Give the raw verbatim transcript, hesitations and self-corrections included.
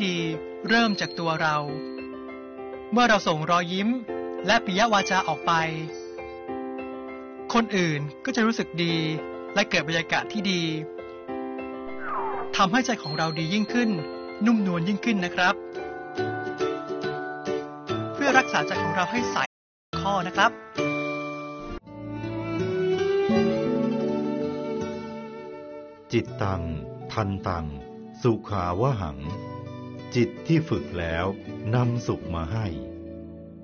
ดีเริ่มจากตัวเราเมื่อเราส่งรอยยิ้มและปิยวาจาออกไปคนอื่นก็จะรู้สึกดีและเกิดบรรยากาศที่ดีทำให้ใจของเราดียิ่งขึ้นนุ่มนวลยิ่งขึ้นนะครับเพื่อรักษาใจของเราให้ใสข้อนะครับจิตตังทันตังสุขาวหังจิตที่ฝึกแล้วนำสุขมาให้